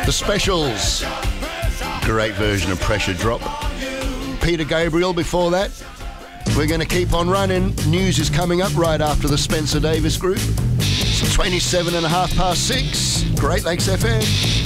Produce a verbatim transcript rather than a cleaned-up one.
The Specials. Great version of Pressure Drop. Peter Gabriel before that. We're going to keep on running. News is coming up right after the Spencer Davis Group. It's twenty-seven and a half past six. Great Lakes F M.